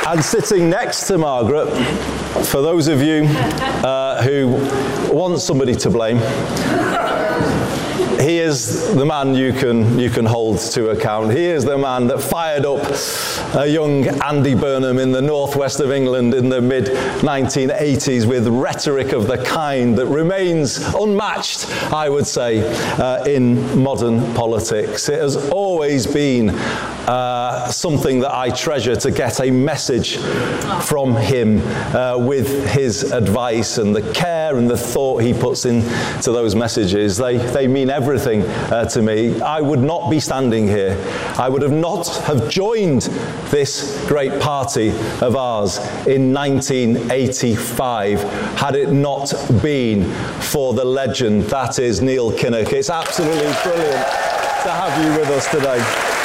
And sitting next to Margaret, for those of you who want somebody to blame, he is the man you can hold to account. He is the man that fired up a young Andy Burnham in the northwest of England in the mid-1980s with rhetoric of the kind that remains unmatched, I would say, in modern politics. It has always been something that I treasure to get a message from him with his advice and the care and the thought he puts into those messages. They mean everything to me. I would not be standing here. I would not have joined this great party of ours in 1985 had it not been for the legend that is Neil Kinnock. It's absolutely brilliant to have you with us today.